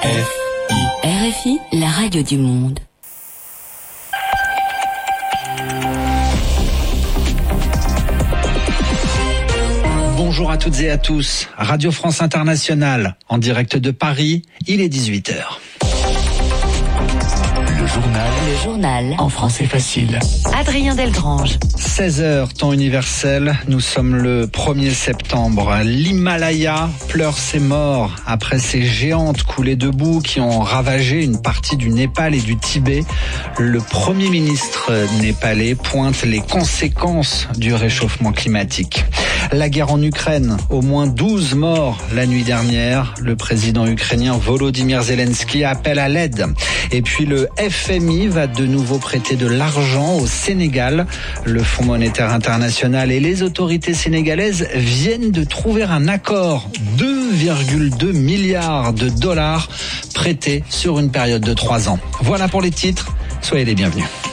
RFI, la radio du monde. Bonjour à toutes et à tous. Radio France Internationale, en direct de Paris, il est 18h. Le journal en français facile. Adrien Delgrange. 16h, temps universel, nous sommes le 1er septembre. L'Himalaya pleure ses morts après ces géantes coulées de boue qui ont ravagé une partie du Népal et du Tibet. Le Premier ministre népalais pointe les conséquences du réchauffement climatique. La guerre en Ukraine, au moins 12 morts la nuit dernière. Le président ukrainien Volodymyr Zelensky appelle à l'aide. Et puis le FMI va de nouveau prêter de l'argent au Sénégal. Le Fonds monétaire international et les autorités sénégalaises viennent de trouver un accord. 2,2 milliards de dollars prêtés sur une période de 3 ans. Voilà pour les titres. Soyez les bienvenus.